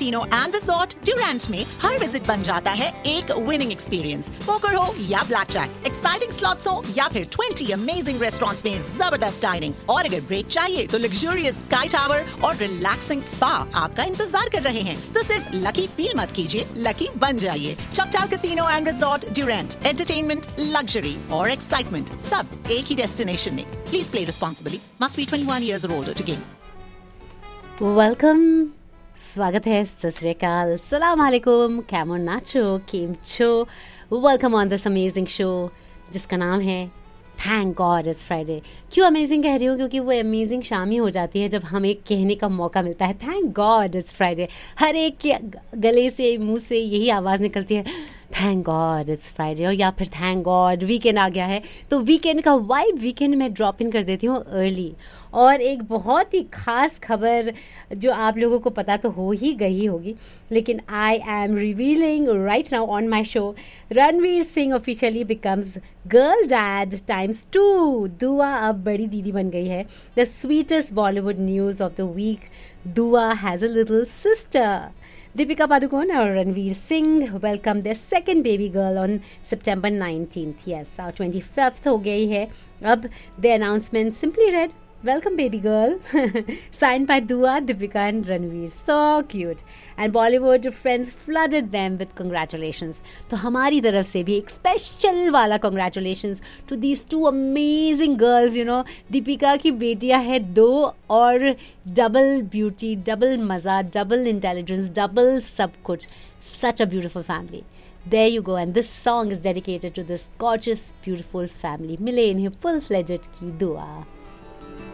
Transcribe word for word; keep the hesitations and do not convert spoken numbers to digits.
Casino and resort Durand में हर visit बन जाता है एक विनिंग एक्सपीरियंस। पोकर हो या ब्लैक जैक, एक्साइटिंग स्लॉट्स हो या फिर ट्वेंटी अमेजिंग रेस्टोरेंट्स में जबरदस्त डाइनिंग, और अगर ब्रेक चाहिए तो लग्जूरियस स्काई टावर और रिलैक्सिंग स्पा आपका इंतजार कर रहे हैं। तो सिर्फ लकी फील मत कीजिए, लकी बन जाइए। चॉकटाऊ casino and resort Durand, entertainment, luxury और एक्साइटमेंट सब एक ही डेस्टिनेशन में। Please play responsibly, must be twenty one years old to game. Welcome, स्वागत है, सत श्री अकाल, सलाम अलैकुम, कैमन नाचो, केम छो। Welcome on this amazing show जिसका नाम है थैंक गॉड इट्स फ्राइडे। क्यों अमेजिंग कह रही हूँ? क्योंकि वो अमेजिंग शाम ही हो जाती है जब हमें कहने का मौका मिलता है थैंक गॉड इट्स फ्राइडे। हर एक के गले से, मुंह से यही आवाज़ निकलती है थैंक गॉड इट्स फ्राइडे, और या फिर थैंक गॉड वीकेंड आ गया है। तो वीकेंड का वाइब वीकेंड में ड्रॉप इन कर देती हूँ अर्ली। और एक बहुत ही खास खबर जो आप लोगों को पता तो हो ही गई होगी, लेकिन I am revealing right now on my show, Ranveer Singh officially becomes girl dad times to. दुआ अब बड़ी दीदी बन गई है। The sweetest Bollywood news of the week, दुआ has a little sister. Deepika Padukone और Ranveer Singh welcome their second baby girl on September nineteenth. Yes, our twenty-fifth हो गई है अब। The announcement simply read, welcome baby girl, signed by Dua, Deepika and Ranveer. So cute. And Bollywood friends flooded them with congratulations. तो हमारी तरफ से भी एक स्पेशल वाला congratulations to these two amazing girls, you know. Deepika की बेटियां हैं दो, और डबल ब्यूटी, डबल मज़ा, डबल इंटेलिजेंस, डबल सब कुछ. Such a beautiful family. There you go, and this song is dedicated to this gorgeous, beautiful family. मिले इन्हें full-fledged की दुआ.